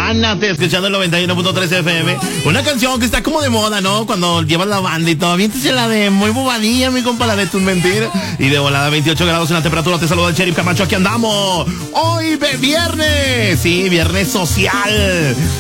Sánate, escuchando el 91.3 FM. Una canción que está como de moda, ¿no? Cuando llevas la banda y todo. Aviéntese la de Muy Bobadilla, mi compa, la de Tus Mentiras. Y de volada, 28 grados en la temperatura. Te saluda el Sheriff Camacho, aquí andamos. Hoy viernes. Sí, viernes social.